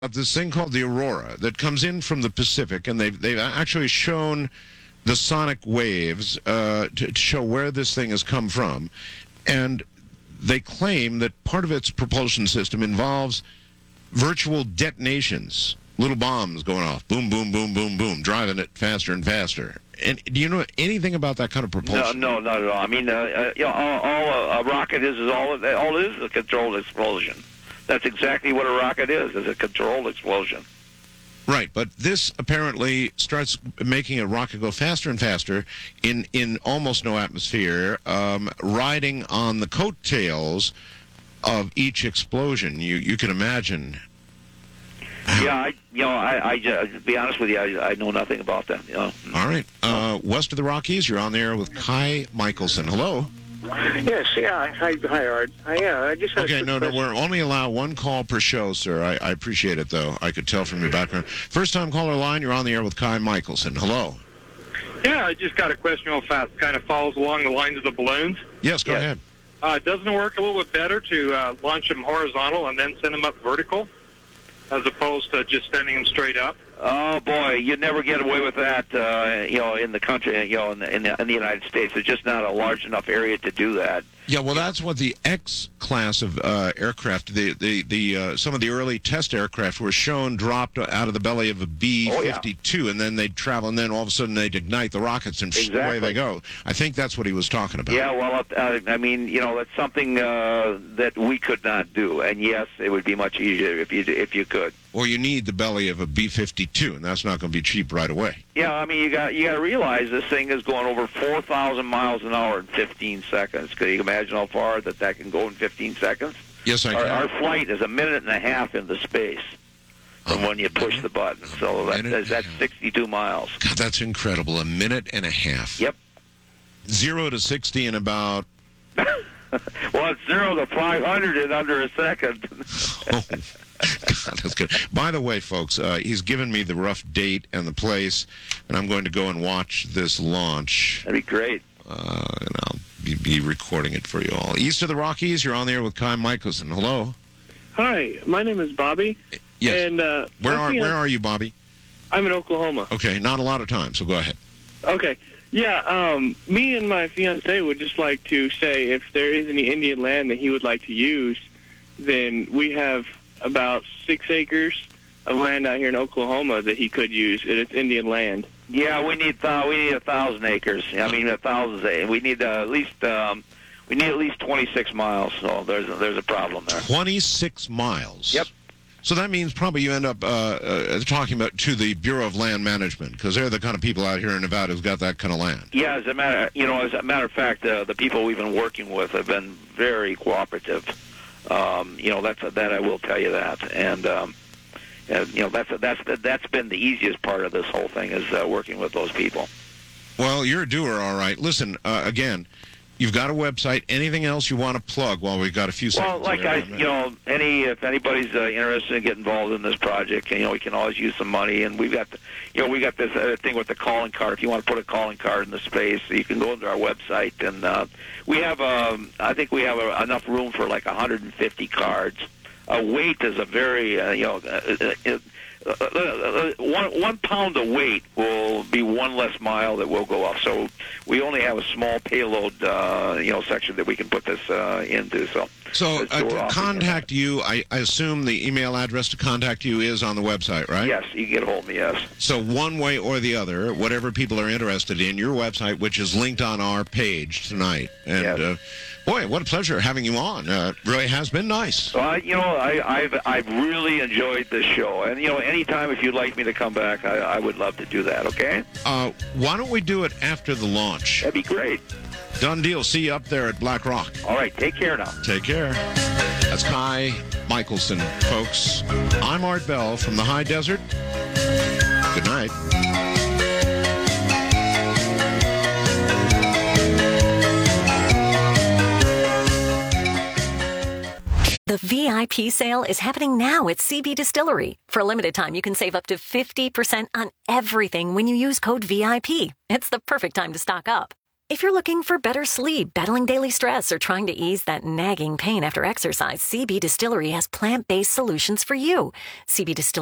this thing called the Aurora that comes in from the Pacific, and they've actually shown the sonic waves to show where this thing has come from, and they claim that part of its propulsion system involves virtual detonations, little bombs going off, boom, boom, boom, boom, boom, driving it faster and faster. And do you know anything about that kind of propulsion? No, not at all. I mean, all a rocket is all it is a controlled explosion. That's exactly what a rocket is a controlled explosion. Right, but this apparently starts making a rocket go faster and faster in almost no atmosphere, riding on the coattails of each explosion. You can imagine. Yeah, I to be honest with you, I know nothing about that. All right, west of the Rockies, you're on the air with Kai Michelson. Hello. Yes, yeah. Hi, Art. I just had okay, no, we're only allow one call per show, sir. I appreciate it, though. I could tell from your background. First-time caller line, you're on the air with Kai Michelson. Hello. Yeah, I just got a question real fast. Kind of follows along the lines of the balloons. Yes, go ahead. Doesn't it work a little bit better to launch them horizontal and then send them up vertical, as opposed to just sending them straight up? Oh boy, you'd never get away with that, in the country, in the United States. There's just not a large enough area to do that. Yeah, well, that's what the X class of aircraft, some of the early test aircraft were shown dropped out of the belly of a B-52, and then they'd travel, and then all of a sudden they'd ignite the rockets, and away they go. I think that's what he was talking about. Yeah, well, I mean, that's something that we could not do, and yes, it would be much easier if you could. Or you need the belly of a B-52, and that's not going to be cheap right away. Yeah, I mean, you got to realize this thing is going over 4,000 miles an hour in 15 seconds. Can you imagine how far that can go in 15 seconds? Yes, I can. Our flight is a minute and a half into space from when you push the button. So that's 62 miles. God, that's incredible. A minute and a half. Yep. 0 to 60 in about... Well, it's 0 to 500 in under a second. Oh, God, that's good. By the way, folks, he's given me the rough date and the place, and I'm going to go and watch this launch. That'd be great. And I'll be recording it for you all. East of the Rockies, you're on the air with Kai Michelson. Hello. Hi, my name is Bobby. Yes. And where are you, Bobby? I'm in Oklahoma. Okay, not a lot of time, so go ahead. Okay. Yeah, me and my fiance would just like to say if there is any Indian land that he would like to use, then we have about 6 acres of land out here in Oklahoma that he could use, and it's Indian land. Yeah, we need 1,000 acres. I mean, 1,000. We need at least 26 miles. So there's a problem there. 26 miles. Yep. So that means probably you end up talking about to the Bureau of Land Management, because they're the kind of people out here in Nevada who's got that kind of land. Yeah, as a matter of fact, the people we've been working with have been very cooperative. That I will tell you that, and that's been the easiest part of this whole thing is working with those people. Well, you're a doer, all right. Listen, again, you've got a website. Anything else you want to plug while we've got a few seconds? Well, if anybody's interested in getting involved in this project, we can always use some money, and we got this thing with the calling card. If you want to put a calling card in the space, you can go into our website, and we have I think we have enough room for like 150 cards. Weight is a very 1 pound of weight will be 1 less mile that will go off. So we only have a small payload, section that we can put this into. So to contact you, I assume the email address to contact you is on the website, right? Yes, you can get a hold of me, yes. So one way or the other, whatever people are interested in, your website, which is linked on our page tonight. And yes. Boy, what a pleasure having you on. Really has been nice. I've really enjoyed this show, and anytime if you'd like me to come back, I would love to do that. Okay? Why don't we do it after the launch? That'd be great. Done deal. See you up there at Black Rock. All right. Take care now. Take care. That's Kai Michelson, folks. I'm Art Bell from the High Desert. Good night. The VIP sale is happening now at CB Distillery. For a limited time, you can save up to 50% on everything when you use code VIP. It's the perfect time to stock up. If you're looking for better sleep, battling daily stress, or trying to ease that nagging pain after exercise, CB Distillery has plant-based solutions for you. CB Distillery